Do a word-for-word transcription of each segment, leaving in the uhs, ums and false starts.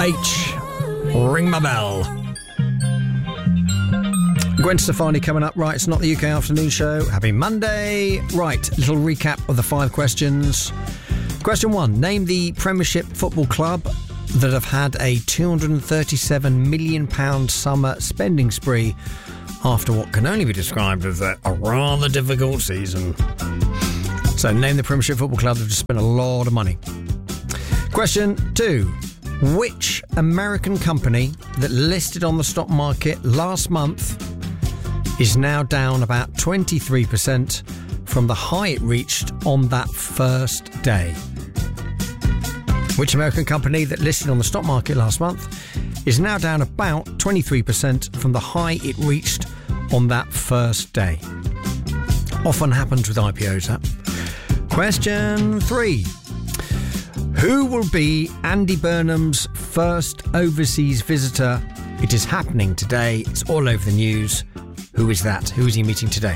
H. Ring my bell. Gwen Stefani coming up. Right, it's not the U K Afternoon Show. Happy Monday. Right, little recap of the five questions. Question one. Name the Premiership football club that have had a two hundred thirty-seven million pounds summer spending spree after what can only be described as a, a rather difficult season. So, name the Premiership football club that have spent a lot of money. Question two. Which American company that listed on the stock market last month is now down about twenty-three percent from the high it reached on that first day? Which American company that listed on the stock market last month is now down about twenty-three percent from the high it reached on that first day? Often happens with I P Os, that. Question three. Who will be Andy Burnham's first overseas visitor? It is happening today. It's all over the news. Who is that? Who is he meeting today?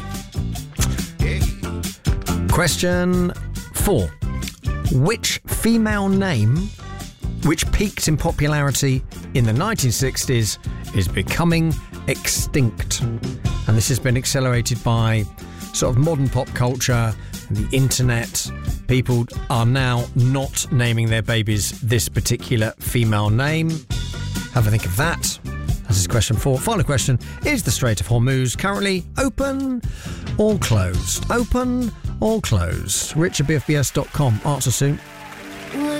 Question four. Which female name, which peaked in popularity in the nineteen sixties, is becoming extinct? And this has been accelerated by sort of modern pop culture and the internet. People are now not naming their babies this particular female name. Have a think of that. This is question four. Final question. Is the Strait of Hormuz currently open or closed? Open or closed? Rich at B F B S dot com. Answer soon.